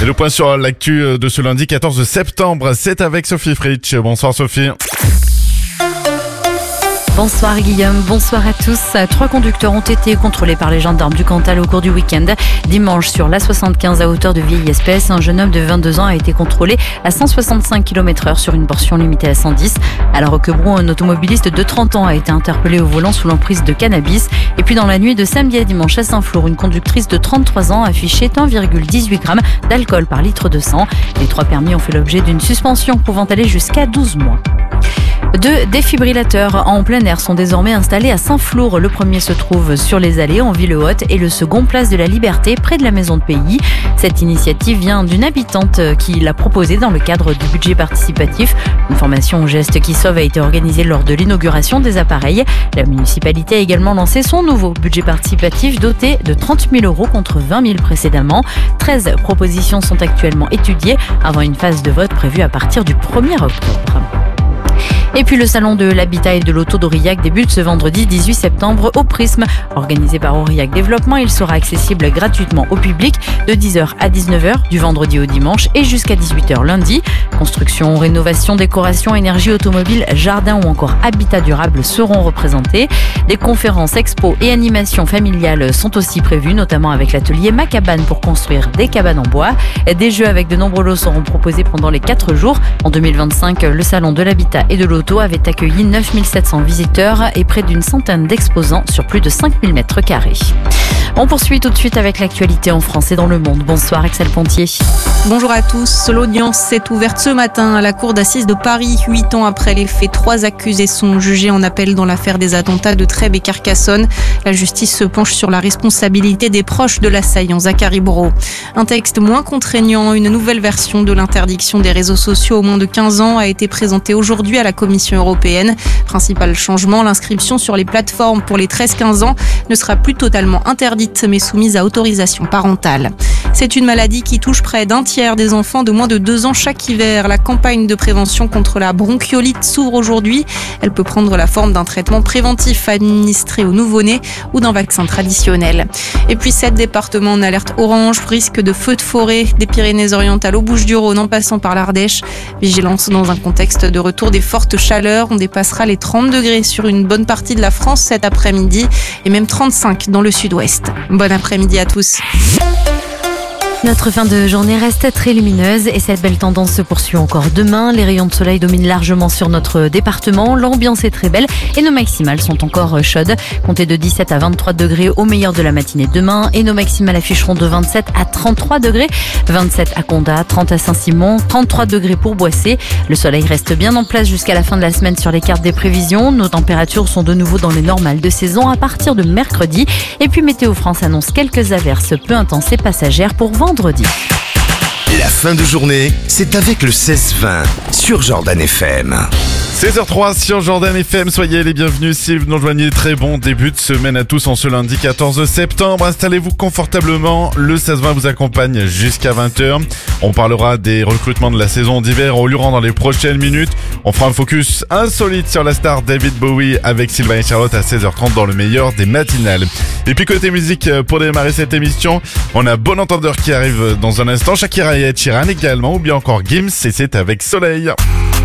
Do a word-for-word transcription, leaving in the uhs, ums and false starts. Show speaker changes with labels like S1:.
S1: C'est le point sur l'actu de ce lundi quatorze septembre. C'est avec Sophie Fritsch. Bonsoir Sophie.
S2: Bonsoir Guillaume, bonsoir à tous. Trois conducteurs ont été contrôlés par les gendarmes du Cantal au cours du week-end. Dimanche, sur l'A soixante-quinze à hauteur de Vieille Espèce, un jeune homme de vingt-deux ans a été contrôlé à cent soixante-cinq kilomètres heure sur une portion limitée à cent dix. À La Roquebrune, un automobiliste de trente ans a été interpellé au volant sous l'emprise de cannabis. Et puis dans la nuit de samedi à dimanche à Saint-Flour, une conductrice de trente-trois ans affichait un virgule dix-huit grammes d'alcool par litre de sang. Les trois permis ont fait l'objet d'une suspension pouvant aller jusqu'à douze mois. Deux défibrillateurs en plein air sont désormais installés à Saint-Flour. Le premier se trouve sur les allées en ville haute et le second place de la Liberté près de la maison de pays. Cette initiative vient d'une habitante qui l'a proposée dans le cadre du budget participatif. Une formation au geste qui sauve a été organisée lors de l'inauguration des appareils. La municipalité a également lancé son nouveau budget participatif doté de trente mille euros contre vingt mille précédemment. treize propositions sont actuellement étudiées avant une phase de vote prévue à partir du premier octobre. Et puis le salon de l'habitat et de l'auto d'Aurillac débute ce vendredi dix-huit septembre au Prisme. Organisé par Aurillac Développement, il sera accessible gratuitement au public de dix heures à dix-neuf heures du vendredi au dimanche et jusqu'à dix-huit heures lundi. Construction, rénovation, décoration, énergie automobile, jardin ou encore habitat durable seront représentés. Des conférences, expos et animations familiales sont aussi prévues, notamment avec l'atelier Macabane pour construire des cabanes en bois. Des jeux avec de nombreux lots seront proposés pendant les quatre jours. En deux mille vingt-cinq, le salon de l'habitat et de l'auto avait accueilli neuf mille sept cents visiteurs et près d'une centaine d'exposants sur plus de cinq mille mètres carrés. On poursuit tout de suite avec l'actualité en France et dans le monde. Bonsoir Axel Pontier.
S3: Bonjour à tous. L'audience s'est ouverte ce matin à la cour d'assises de Paris. Huit ans après les faits, trois accusés sont jugés en appel dans l'affaire des attentats de Trèbes et Carcassonne. La justice se penche sur la responsabilité des proches de l'assaillant Zachary Brault. Un texte moins contraignant, une nouvelle version de l'interdiction des réseaux sociaux aux moins de quinze ans a été présentée aujourd'hui à la Commission européenne. Principal changement, l'inscription sur les plateformes pour les treize quinze ans ne sera plus totalement interdite mais soumise à autorisation parentale. C'est une maladie qui touche près d'un tiers des enfants de moins de deux ans chaque hiver. La campagne de prévention contre la bronchiolite s'ouvre aujourd'hui. Elle peut prendre la forme d'un traitement préventif administré aux nouveau-nés ou d'un vaccin traditionnel. Et puis sept départements en alerte orange, risque de feux de forêt des Pyrénées-Orientales aux Bouches-du-Rhône en passant par l'Ardèche. Vigilance dans un contexte de retour des fortes chaleurs. On dépassera les trente degrés sur une bonne partie de la France cet après-midi et même trente-cinq dans le sud-ouest. Bon après-midi à tous.
S2: Notre fin de journée reste très lumineuse et cette belle tendance se poursuit encore demain. Les rayons de soleil dominent largement sur notre département. L'ambiance est très belle et nos maximales sont encore chaudes. Comptez de dix-sept à vingt-trois degrés au meilleur de la matinée demain et nos maximales afficheront de vingt-sept à trente-trois degrés. vingt-sept à Condat, trente à Saint-Simon, trente-trois degrés pour Boissé. Le soleil reste bien en place jusqu'à la fin de la semaine sur les cartes des prévisions. Nos températures sont de nouveau dans les normales de saison à partir de mercredi. Et puis Météo France annonce quelques averses peu intenses et passagères pour vendredi.
S4: La fin de journée, c'est avec le seize vingt sur Jordan F M.
S1: seize heures zéro trois sur Jordan F M, soyez les bienvenus si vous nous rejoignez. Très bon début de semaine à tous en ce lundi quatorze septembre. Installez-vous confortablement, le seize vingt vous accompagne jusqu'à vingt heures. On parlera des recrutements de la saison d'hiver au Luran dans les prochaines minutes. On fera un focus insolite sur la star David Bowie avec Sylvain et Charlotte à seize heures trente dans le meilleur des matinales. Et puis côté musique, pour démarrer cette émission, on a Bon Entendeur qui arrive dans un instant, Shakira et Ed Sheeran également, ou bien encore Gims, et c'est avec Soleil.